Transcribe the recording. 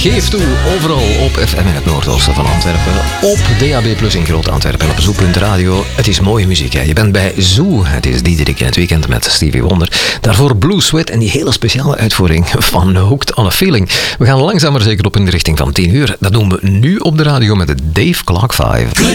Geef toe, overal op FM in het noordoosten van Antwerpen. Op DAB Plus in Groot Antwerpen en op Zoo.radio. Het is mooie muziek, hè. Je bent bij Zoo. Het is Diederik in het weekend met Stevie Wonder. Daarvoor Blue Sweat en die hele speciale uitvoering van Hooked on a Feeling. We gaan langzaam maar zeker op in de richting van 10 uur. Dat doen we nu op de radio met de Dave Clark 5.